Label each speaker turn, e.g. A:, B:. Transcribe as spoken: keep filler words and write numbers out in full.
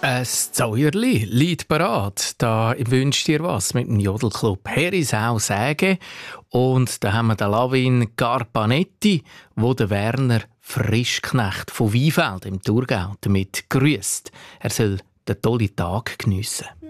A: Ein Zäuerli liegt parat. Da wünscht dir was mit dem Jodelclub Herisau sagen. Und da haben wir den Lavin Garpanetti, wo der Werner Frischknecht von Weinfeld im Thurgau damit grüßt. Er soll den tollen Tag geniessen.